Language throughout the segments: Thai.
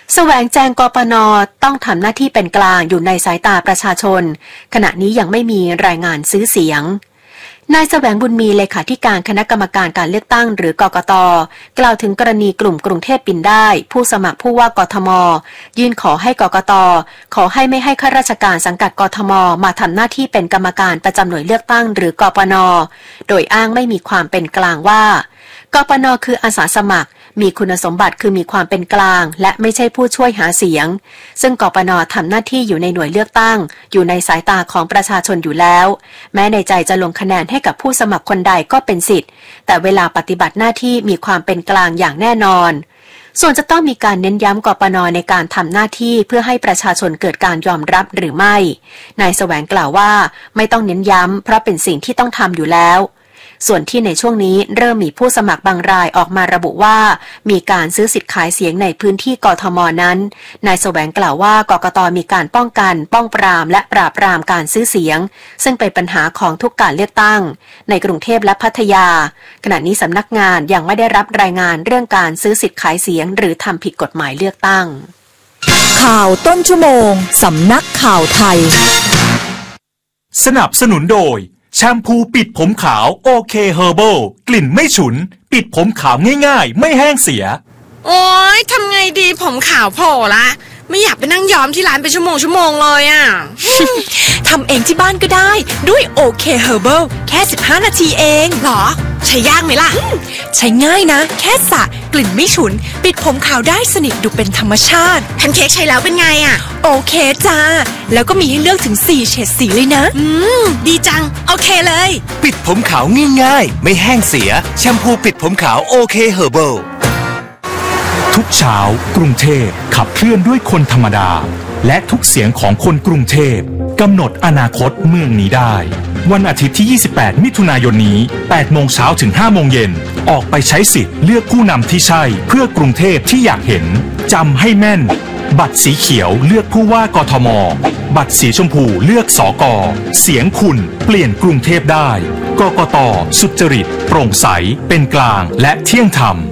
แสวงแจงกปน.ต้องทำหน้าที่เป็นกลางอยู่ในสายตาประชาชนขณะนี้ยังไม่มีรายงานซื้อเสียงนายแสวงบุญมีเลขาธิการคณะกรรมการการเลือกตั้งหรือกกต.กล่าวถึงกรณีกลุ่มกรุงเทพปิ่นได้ผู้สมัครผู้ว่ากทม.ยื่นขอให้กกต.ขอให้ไม่ให้ข้าราชการสังกัดกทม.มาทำหน้าที่เป็นกรรมการประจำหน่วยเลือกตั้งหรือกปน.โดยอ้างไม่มีความเป็นกลางว่ากปน.คืออาสาสมัครมีคุณสมบัติคือมีความเป็นกลางและไม่ใช่ผู้ช่วยหาเสียงซึ่งกปน.ทำหน้าที่อยู่ในหน่วยเลือกตั้งอยู่ในสายตาของประชาชนอยู่แล้วแม้ในใจจะลงคะแนนให้กับผู้สมัครคนใดก็เป็นสิทธิ์แต่เวลาปฏิบัติหน้าที่มีความเป็นกลางอย่างแน่นอนส่วนจะต้องมีการเน้นย้ำกปน.ในการทำหน้าที่เพื่อให้ประชาชนเกิดการยอมรับหรือไม่นายแสวงกล่าวว่าไม่ต้องเน้นย้ำเพราะเป็นสิ่งที่ต้องทำอยู่แล้วส่วนที่ในช่วงนี้เริ่มมีผู้สมัครบางรายออกมาระบุว่ามีการซื้อสิทธิ์ขายเสียงในพื้นที่กทม.นั้นนายแสวงกล่าวว่ากกต.มีการป้องกันป้องปรามและปราบปรามการซื้อเสียงซึ่งเป็นปัญหาของทุกการเลือกตั้งในกรุงเทพและพัทยาขณะนี้สำนักงานยังไม่ได้รับรายงานเรื่องการซื้อสิทธิ์ขายเสียงหรือทำผิดกฎหมายเลือกตั้งข่าวต้นชั่วโมงสำนักข่าวไทยสนับสนุนโดยแชมพูปิดผมขาวโอเคเฮอร์เบิลกลิ่นไม่ฉุนปิดผมขาวง่ายๆไม่แห้งเสียโอ๊ยทำไงดีผมขาวโผล่ละไม่อยากไปนั่งย้อมที่ร้านเป็นชั่วโมงเลยอ่ะทำเองที่บ้านก็ได้ด้วยโอเคเฮอร์เบิลแค่15นาทีเองหรอใช้ยากไหมล่ะใช้ง่ายนะแค่สระกลิ่นไม่ฉุนปิดผมขาวได้สนิทดูเป็นธรรมชาติแพนเค้กใช้แล้วเป็นไงอ่ะโอเคจ้าแล้วก็มีให้เลือกถึง4เฉดสีเลยนะดีจังโอเคเลยปิดผมขาวง่ายๆไม่แห้งเสียแชมพูปิดผมขาวโอเคเฮอร์เบิลทุกเช้ากรุงเทพขับเคลื่อนด้วยคนธรรมดาและทุกเสียงของคนกรุงเทพกำหนดอนาคตเมืองนี้ได้วันอาทิตย์ที่28มิถุนายนนี้8โมงเช้าถึง5โมงเย็นออกไปใช้สิทธิ์เลือกผู้นำที่ใช่เพื่อกรุงเทพที่อยากเห็นจำให้แม่นบัตรสีเขียวเลือกผู้ว่ากทมบัตรสีชมพูเลือกสก.เสียงคุณเปลี่ยนกรุงเทพได้กกต.สุจริตโปร่งใสเป็นกลางและเที่ยงธรรม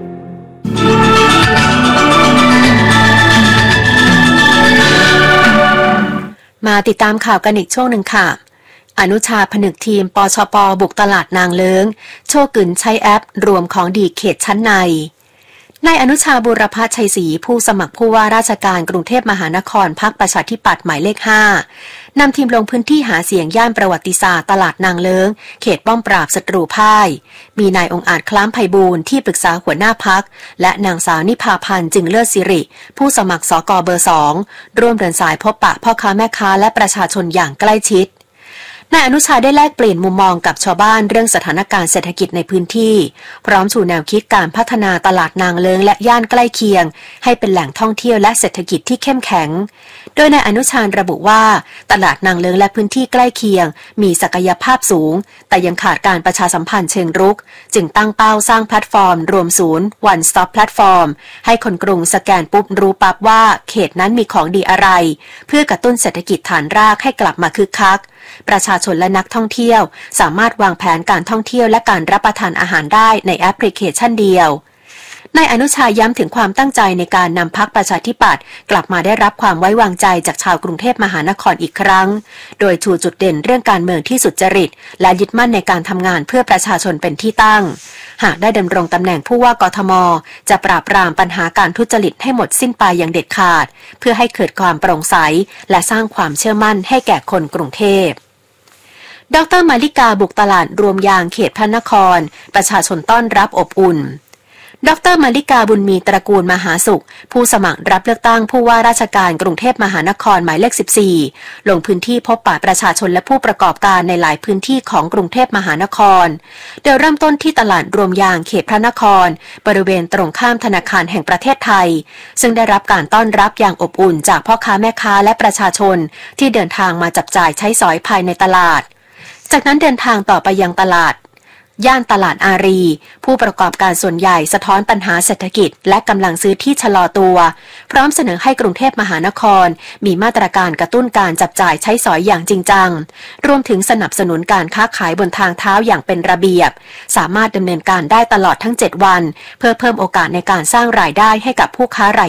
มาติดตามข่าวกันอีกช่วงหนึ่งค่ะอนุชาผนึกทีมปชป.บุกตลาดนางเลิ้งโชกึ่นใช้แอปรวมของดีเขตชั้นในนายอนุชาบุรพชัยศรีผู้สมัครผู้ว่าราชการกรุงเทพมหานครพรรคประชาธิปัตย์หมายเลข5นำทีมลงพื้นที่หาเสียงย่านประวัติศาสตร์ตลาดนางเลิ้งเขตป้อมปราบศัตรูพ่ายมีนายองค์อาจคล้ามไพบูลย์ที่ปรึกษาหัวหน้าพรรคและนางสาวนิพาพันธ์จึงเลิศสิริผู้สมัครสก.เบอร์2ร่วมเดินสายพบปะพ่อค้าแม่ค้าและประชาชนอย่างใกล้ชิดนายอนุชาได้แลกเปลี่ยนมุมมองกับชาวบ้านเรื่องสถานการณ์เศรษฐกิจในพื้นที่พร้อมชูแนวคิดการพัฒนาตลาดนางเลิ้งและย่านใกล้เคียงให้เป็นแหล่งท่องเที่ยวและเศรษฐกิจที่เข้มแข็งโดยนายอนุชาระบุว่าตลาดนางเลิ้งและพื้นที่ใกล้เคียงมีศักยภาพสูงแต่ยังขาดการประชาสัมพันธ์เชิงรุกจึงตั้งเป้าสร้างแพลตฟอร์มรวมศูนย์ One Stop Platform ให้คนกรุงสแกนปุ๊บรู้ปั๊บว่าเขตนั้นมีของดีอะไรเพื่อกระตุ้นเศรษฐกิจฐานรากให้กลับมาคึกคักประชาชนและนักท่องเที่ยวสามารถวางแผนการท่องเที่ยวและการรับประทานอาหารได้ในแอปพลิเคชันเดียวนายอนุชาย้ำถึงความตั้งใจในการนำพรรคประชาธิปัตย์กลับมาได้รับความไว้วางใจจากชาวกรุงเทพมหานครอีกครั้งโดยชูจุดเด่นเรื่องการเมืองที่สุจริตและยึดมั่นในการทำงานเพื่อประชาชนเป็นที่ตั้งหากได้ดำรงตำแหน่งผู้ว่ากทมจะปราบปรามปัญหาการทุจริตให้หมดสิ้นไปอย่างเด็ดขาดเพื่อให้เกิดความโปร่งใสและสร้างความเชื่อมั่นให้แก่คนกรุงเทพดร.มาริกาบุกตลาดรวมยางเขตพระนครประชาชนต้อนรับอบอุ่นดร.มาริกาบุญมีตระกูลมหาสุขผู้สมัครรับเลือกตั้งผู้ว่าราชการกรุงเทพมหานครหมายเลข14ลงพื้นที่พบปะประชาชนและผู้ประกอบการในหลายพื้นที่ของกรุงเทพมหานครโดยเริ่มต้นที่ตลาดรวมยางเขตพระนครบริเวณตรงข้ามธนาคารแห่งประเทศไทยซึ่งได้รับการต้อนรับอย่างอบอุ่นจากพ่อค้าแม่ค้าและประชาชนที่เดินทางมาจับจ่ายใช้สอยภายในตลาดจากนั้นเดินทางต่อไปยังตลาดย่านตลาดอารีผู้ประกอบการส่วนใหญ่สะท้อนปัญหาเศรษฐกิจและกำลังซื้อที่ชะลอตัวพร้อมเสนอให้กรุงเทพมหานครมีมาตรการกระตุ้นการจับจ่ายใช้สอยอย่างจริงจังรวมถึงสนับสนุนการค้าขายบนทางเท้าอย่างเป็นระเบียบสามารถดำเนินการได้ตลอดทั้ง7วันเพื่อเพิ่มโอกาสในการสร้างรายได้ให้กับผู้ค้าราย